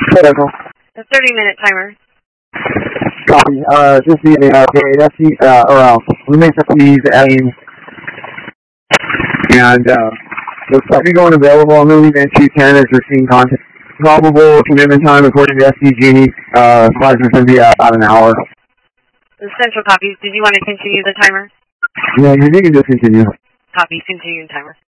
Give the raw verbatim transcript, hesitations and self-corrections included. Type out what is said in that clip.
Critical. A thirty minute timer. Copy. Uh, just the, uh, the F C, uh, or, uh, remains F Ds adding, and, uh, looks like you're going available. I'm going to leave in two ten as you're seeing content. Probable commitment time according to S C G, uh, advisor is going to be uh, about an hour. The central copies. Did you want to continue the timer? Yeah, you can just continue. Copy. Continue timer.